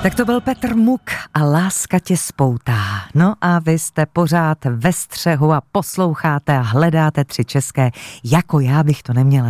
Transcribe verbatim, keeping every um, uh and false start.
Tak to byl Petr Muk a Láska tě spoutá. No a vy jste pořád ve střehu a posloucháte a hledáte tři české, jako já bych to neměla